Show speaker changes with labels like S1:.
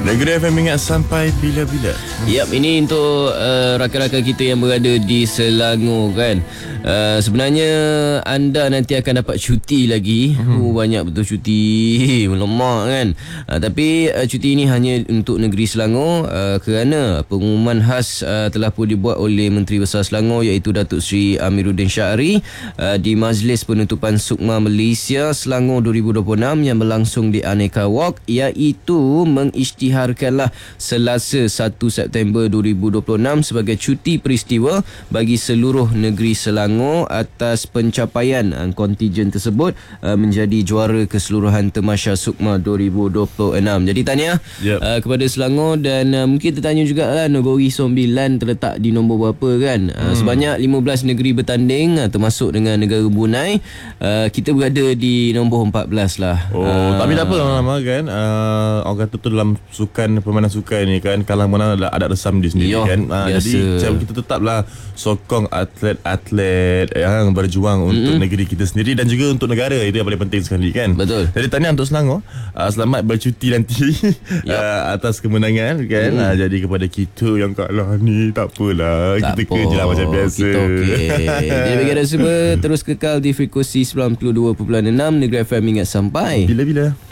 S1: Negeri FM ingat sampai bila-bila.
S2: Yap, ini untuk rakan-rakan kita yang berada di Selangor kan. Sebenarnya anda nanti akan dapat cuti lagi. Banyak betul cuti. Lemak kan. Tapi cuti ini hanya untuk negeri Selangor kerana pengumuman khas telah pun dibuat oleh Menteri Besar Selangor iaitu Datuk Seri Amiruddin Syahri di Majlis Penutupan Sukma Malaysia Selangor 2026 yang berlangsung di Aneka Walk, iaitu mengisytiharkanlah Selasa 1 September 2026 sebagai cuti peristiwa bagi seluruh negeri Selangor atas pencapaian kontijen tersebut menjadi juara keseluruhan Tamasya Sukma 2026. Jadi tahniah kepada Selangor dan mungkin tertanya jugalah Negeri Sembilan terletak di nombor berapa kan. Sebanyak 15 negeri bertanding termasuk dengan negara Brunei. Kita berada di nombor 14 lah.
S1: Tapi tak apa lama-lama kan. Orang kata tu dalam permainan sukan ni kan, kalah menang ada resam di sendiri kan. Jadi kita tetaplah sokong atlet-atlet yang berjuang untuk negeri kita sendiri dan juga untuk negara. Itu yang paling penting sekali kan.
S2: Betul.
S1: Jadi tahniah untuk Selangor. Selamat bercuti nanti atas kemenangan kan. Jadi kepada kita yang kalah ni tak apalah, kita kerjalah macam biasa.
S2: Kita okey. Jadi bagi anda semua terus kekal di frekuensi 92.6 Negeri FM ingat sampai
S1: bila-bila.